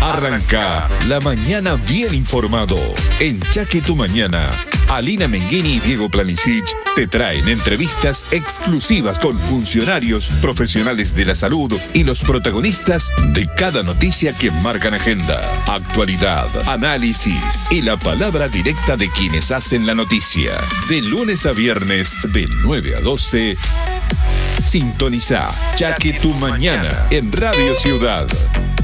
Arranca la mañana bien informado. En Chaque Tu Mañana, Alina Menghini y Diego Planisic te traen entrevistas exclusivas con funcionarios, profesionales de la salud y los protagonistas de cada noticia que marcan agenda, actualidad, análisis y la palabra directa de quienes hacen la noticia. De lunes a viernes, de 9 a 12, sintoniza Chaque Tu Mañana en Radio Ciudad.